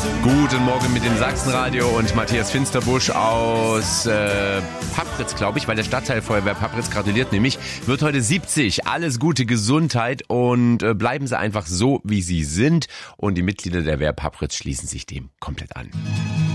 Guten Morgen mit dem Sachsenradio und Matthias Finsterbusch aus Pappritz, glaube ich, weil der Stadtteilfeuerwehr Pappritz gratuliert nämlich, wird heute 70. Alles Gute, Gesundheit und bleiben Sie einfach so, wie Sie sind. Und die Mitglieder der Wehr Pappritz schließen sich dem komplett an.